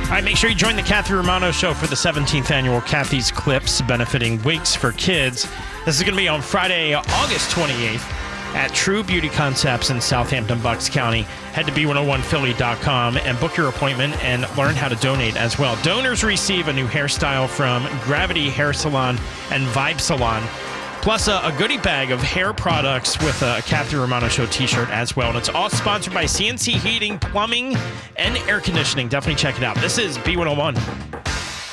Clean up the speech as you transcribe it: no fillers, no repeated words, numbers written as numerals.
All right, make sure you join the Kathy Romano Show for the 17th annual Kathy's Clips benefiting Wigs for Kids. This is going to be on Friday, August 28th at True Beauty Concepts in Southampton, Bucks County. Head to b101philly.com and book your appointment and learn how to donate as well. Donors receive a new hairstyle from Gravity Hair Salon and Vibe Salon, plus a goodie bag of hair products with a Kathy Romano Show t-shirt as well. And it's all sponsored by CNC Heating, Plumbing, and Air Conditioning. Definitely check it out. This is B101.